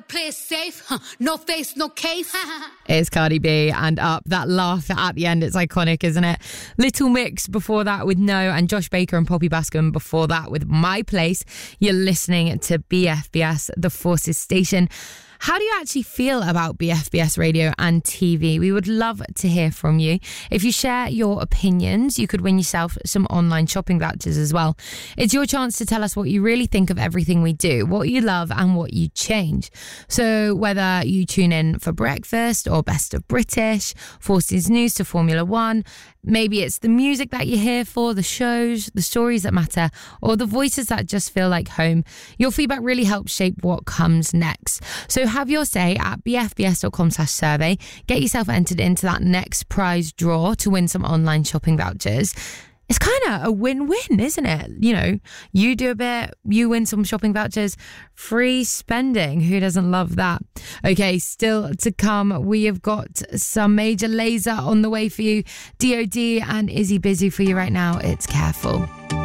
play it safe. No face, no case. It's Cardi B and Up. That laugh at the end, it's iconic, isn't it? Little Mix before that with No, and Josh Baker and Poppy Bascom before that with My Place. You're listening to BFBS, the Forces station. How do you actually feel about BFBS radio and TV? We would love to hear from you. If you share your opinions, you could win yourself some online shopping vouchers as well. It's your chance to tell us what you really think of everything we do, what you love and what you change. So whether you tune in for breakfast or Best of British, Forces News to Formula One, maybe it's the music that you're here for, the shows, the stories that matter, or the voices that just feel like home. Your feedback really helps shape what comes next. So have your say at bfbs.com/survey. Get yourself entered into that next prize draw to win some online shopping vouchers. It's kind of a win-win, isn't it? You know, you do a bit, you win some shopping vouchers, free spending. Who doesn't love that? Okay, still to come, we have got some Major Lazer on the way for you. DOD and Izzy Busy for you right now. It's Careful.